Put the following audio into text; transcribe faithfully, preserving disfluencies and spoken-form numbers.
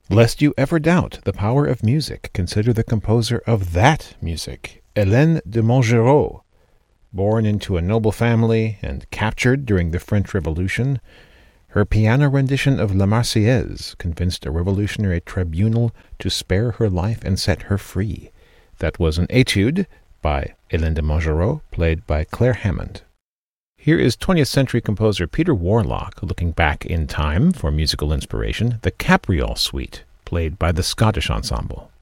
Lest you ever doubt the power of music, consider the composer of that music, Hélène de Montgeroux. Born into a noble family and captured during the French Revolution, her piano rendition of La Marseillaise convinced a revolutionary tribunal to spare her life and set her free. That was an etude by Hélène de Montgeroux, played by Claire Hammond. Here is twentieth century composer Peter Warlock looking back in time for musical inspiration, the Capriole Suite, played by the Scottish Ensemble.